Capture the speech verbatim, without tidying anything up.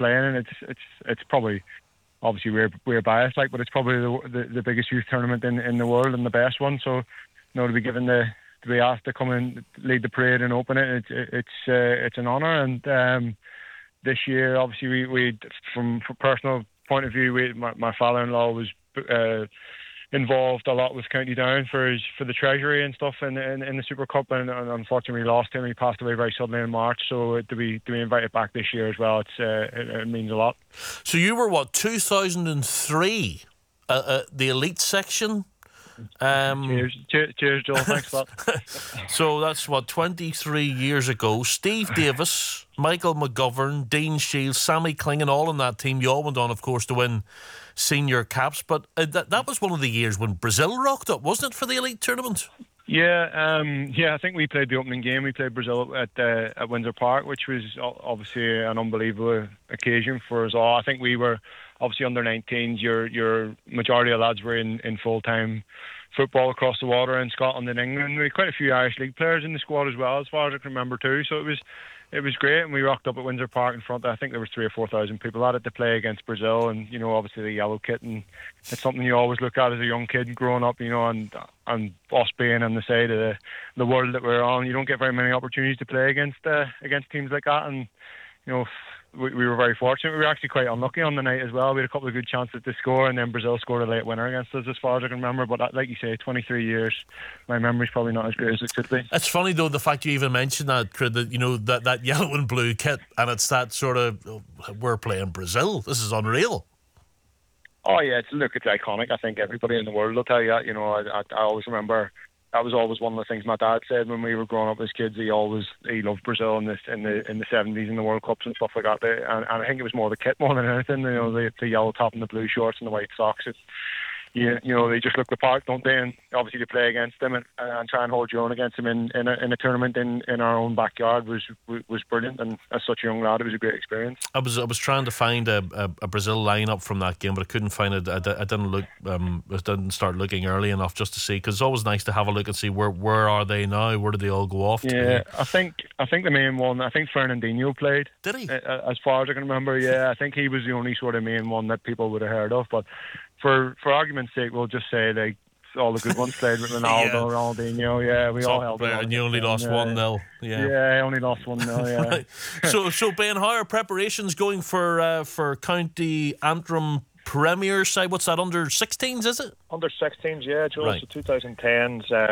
playing, and it's it's it's probably obviously we're we're biased, like, but it's probably the the, the biggest youth tournament in, in the world and the best one. So, you know, to be given the to be asked to come and lead the parade and open it, it's it's uh, it's an honour. And um, this year, obviously, we we from from personal point of view, we my, my father-in-law was uh, involved a lot with County Down for his, for the treasury and stuff in, in in the Super Cup, and, and unfortunately we lost him. He passed away very suddenly in March. So to be to be invited back this year as well, it's uh, it, it means a lot. So you were what, two thousand three, uh, uh, the elite section. Um, cheers, cheers, cheers, Joel. Thanks for that. So that's what, twenty-three years ago. Steve Davis, Michael McGovern, Dean Shields, Sammy Clingan, all in that team. You all went on, of course, to win senior caps, but uh, that that was one of the years when Brazil rocked up, wasn't it, for the elite tournament? Yeah, um, yeah. I think we played the opening game. We played Brazil at uh, at Windsor Park, which was obviously an unbelievable occasion for us all. I think we were obviously under nineteens. Your your majority of lads were in, in full time football across the water in Scotland and England. We had quite a few Irish League players in the squad as well, as far as I can remember too. So it was it was great, and we rocked up at Windsor Park in front. I think there was three or four thousand people at it to play against Brazil, and you know, obviously the yellow kit, and it's something you always look at as a young kid growing up, you know, and and us being on the side of the the world that we're on, you don't get very many opportunities to play against uh, against teams like that, and you know. We, we were very fortunate. We were actually quite unlucky on the night as well. We had a couple of good chances to score, and then Brazil scored a late winner against us, as far as I can remember. But like you say, twenty-three years, my memory's probably not as great as it could be. It's funny though, the fact you even mentioned that, that you know, that, that yellow and blue kit, and it's that sort of, oh, we're playing Brazil. This is unreal. Oh yeah, it's, look, it's iconic. I think everybody in the world will tell you that. You know, I, I, I always remember. That was always one of the things my dad said when we were growing up as kids. He always he loved Brazil in the in the in the seventies in the World Cups and stuff like that. And, and I think it was more the kit more than anything. You know, the, the yellow top and the blue shorts and the white socks. It, you, you know, they just look the part, don't they? And obviously to play against them and, and try and hold your own against them in, in, a, in a tournament in, in our own backyard was was brilliant. And as such a young lad, it was a great experience. I was I was trying to find a, a, a Brazil lineup from that game, but I couldn't find it. I, I didn't look. Um, I didn't start looking early enough just to see, because it's always nice to have a look and see where where are they now? Where did they all go off? Yeah, to? I think I think the main one. I think Fernandinho played. Did he? Uh, as far as I can remember, yeah. I think he was the only sort of main one that people would have heard of, but. For for argument's sake, we'll just say like all the good ones played with Ronaldo, yeah. Ronaldinho. Yeah, we all held it. And you only lost yeah. one nil. Yeah, yeah, I only lost one nil. Yeah. Right. So so Ben, how are preparations going for uh, for County Antrim Premier side? What's that, under sixteens? Is it under sixteens? Yeah, Joe. Right. So twenty tens. Uh,